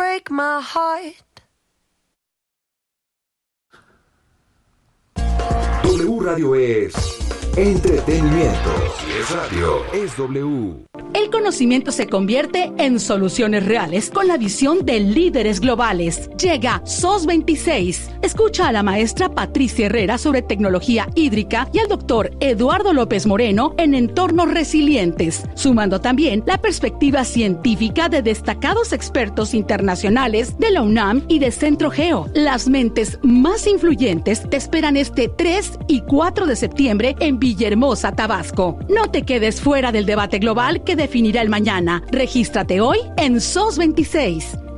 break my heart. W Radio es entretenimiento. Si es radio, es W. El conocimiento se convierte en soluciones reales con la visión de líderes globales. Llega SOS 26. Escucha a la maestra Patricia Herrera sobre tecnología hídrica y al doctor Eduardo López Moreno en entornos resilientes, sumando también la perspectiva científica de destacados expertos internacionales de la UNAM y de Centro Geo. Las mentes más influyentes te esperan este 3 y 4 de septiembre en Villahermosa, Tabasco. No te quedes fuera del debate global que definirá el mañana. Regístrate hoy en SOS 26.